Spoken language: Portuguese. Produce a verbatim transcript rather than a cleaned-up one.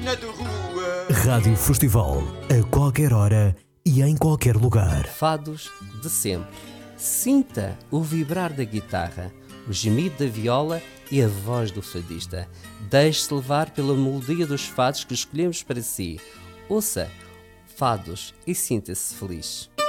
esquina da rua. Rádio Festival, a qualquer hora e em qualquer lugar. Fados de sempre. Sinta o vibrar da guitarra, o gemido da viola e a voz do fadista. Deixe-se levar pela melodia dos fados que escolhemos para si. Ouça fados e sinta-se feliz.